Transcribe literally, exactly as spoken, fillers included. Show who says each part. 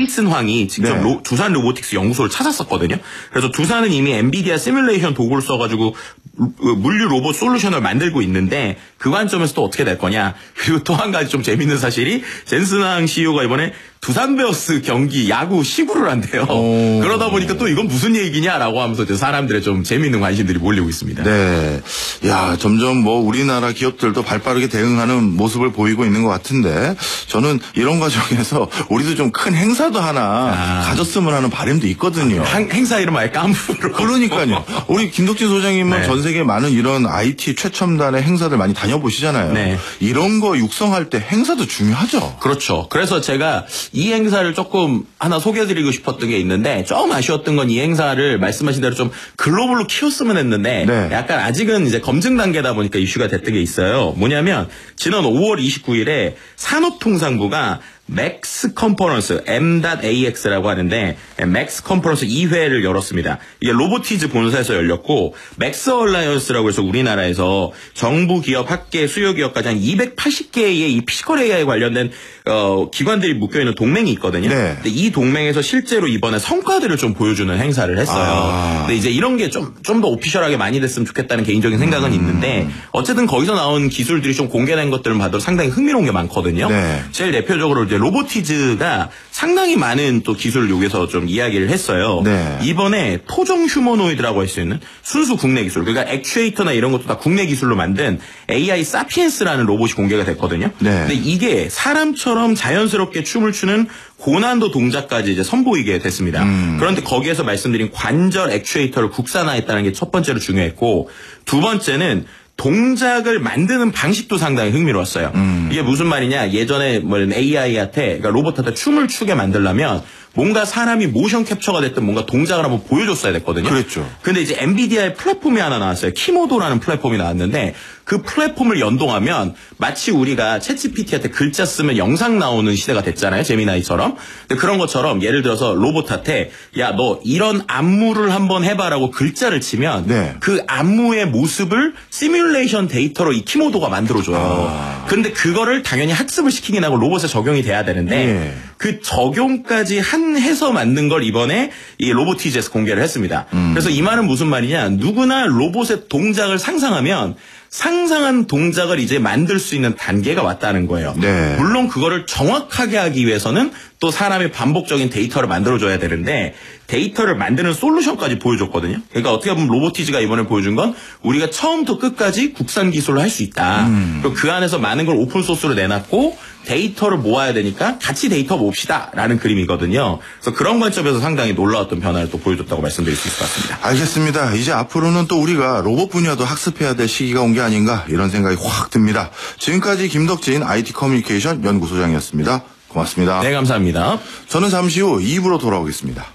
Speaker 1: 에릭슨 황이 직접
Speaker 2: 네.
Speaker 1: 로, 두산 로보틱스 연구소를 찾았었거든요. 그래서 두산은 이미 엔비디아 시뮬레이션 도구를 써가지고 물류 로봇 솔루션을 만들고 있는데 그 관점에서 또 어떻게 될 거냐. 그리고 또 한 가지 좀 재밌는 사실이 젠슨 황 씨이오가 이번에 두산 베어스 경기 야구 시구를 한대요. 오. 그러다 보니까 또 이건 무슨 얘기냐라고 하면서 이제 사람들의 좀 재미있는 관심들이 몰리고 있습니다.
Speaker 2: 네. 야, 점점 뭐 우리나라 기업들도 발빠르게 대응하는 모습을 보이고 있는 것 같은데 저는 이런 과정에서 우리도 좀 큰 행사도 하나 아. 가졌으면 하는 바람도 있거든요.
Speaker 1: 아, 행사 이름 아예 깜부로.
Speaker 2: 그러니까요. 우리 김덕진 소장님은 네. 전 세계 많은 이런 아이티 최첨단의 행사들 많이 다녀보시잖아요. 네. 이런 거 육성할 때 행사도 중요하죠.
Speaker 1: 그렇죠. 그래서 제가 이 행사를 조금 하나 소개해드리고 싶었던 게 있는데 좀 아쉬웠던 건 이 행사를 말씀하신 대로 좀 글로벌로 키웠으면 했는데 네. 약간 아직은 이제 검증 단계다 보니까 이슈가 됐던 게 있어요. 뭐냐면 지난 오월 이십구일에 산업통상부가 맥스 컨퍼런스 엠.에이엑스라고 하는데 맥스 컨퍼런스 이 회를 열었습니다. 이게 로보티즈 본사에서 열렸고 맥스 얼라이언스라고 해서 우리나라에서 정부 기업, 학계, 수요 기업까지 한 이백팔십 개의 이 피지컬 에이아이에 관련된 어, 기관들이 묶여있는 동맹이 있거든요. 네. 근데 이 동맹에서 실제로 이번에 성과들을 좀 보여주는 행사를 했어요. 아. 근데 이제 이런 게 좀 좀 더 오피셜하게 많이 됐으면 좋겠다는 개인적인 생각은 음. 있는데 어쨌든 거기서 나온 기술들이 좀 공개된 것들을 봐도 상당히 흥미로운 게 많거든요. 네. 제일 대표적으로 이제 로보티즈가 상당히 많은 또 기술을 여기서 좀 이야기를 했어요. 네. 이번에 토종 휴머노이드라고 할 수 있는 순수 국내 기술, 그러니까 액추에이터나 이런 것도 다 국내 기술로 만든 에이아이 사피엔스라는 로봇이 공개가 됐거든요. 네. 근데 이게 사람처럼 자연스럽게 춤을 추는 고난도 동작까지 이제 선보이게 됐습니다. 음. 그런데 거기에서 말씀드린 관절 액추에이터를 국산화했다는 게 첫 번째로 중요했고, 두 번째는 동작을 만드는 방식도 상당히 흥미로웠어요. 음. 이게 무슨 말이냐, 예전에 뭐 에이아이한테, 그러니까 로봇한테 춤을 추게 만들려면 뭔가 사람이 모션 캡처가 됐든 뭔가 동작을 한번 보여줬어야 됐거든요.
Speaker 2: 그랬죠.
Speaker 1: 근데 이제 엔비디아의 플랫폼이 하나 나왔어요. 키모도라는 플랫폼이 나왔는데 그 플랫폼을 연동하면 마치 우리가 챗지피티한테 글자 쓰면 영상 나오는 시대가 됐잖아요. 제미나이처럼. 근데 그런 것처럼 예를 들어서 로봇한테 야, 너 이런 안무를 한번 해봐라고 글자를 치면 네. 그 안무의 모습을 시뮬레이션 데이터로 이 키모도가 만들어줘요. 아. 근데 그거를 당연히 학습을 시키긴 하고 로봇에 적용이 돼야 되는데 네. 그 적용까지 한 해서 만든 걸 이번에 이 로보티즈에서 공개를 했습니다. 음. 그래서 이 말은 무슨 말이냐, 누구나 로봇의 동작을 상상하면 상상한 동작을 이제 만들 수 있는 단계가 왔다는 거예요. 네. 물론 그거를 정확하게 하기 위해서는 또 사람의 반복적인 데이터를 만들어줘야 되는데 데이터를 만드는 솔루션까지 보여줬거든요. 그러니까 어떻게 보면 로보티즈가 이번에 보여준 건 우리가 처음부터 끝까지 국산 기술로 할 수 있다. 음. 그리고 그 안에서 많은 걸 오픈소스로 내놨고 데이터를 모아야 되니까 같이 데이터 봅시다 라는 그림이거든요. 그래서 그런 관점에서 상당히 놀라웠던 변화를 또 보여줬다고 말씀드릴 수 있을 것 같습니다.
Speaker 2: 알겠습니다. 이제 앞으로는 또 우리가 로봇 분야도 학습해야 될 시기가 온 게 아닌가 이런 생각이 확 듭니다. 지금까지 김덕진 아이티 커뮤니케이션 연구소장이었습니다. 고맙습니다.
Speaker 1: 네, 감사합니다.
Speaker 2: 저는 잠시 후 이 부로 돌아오겠습니다.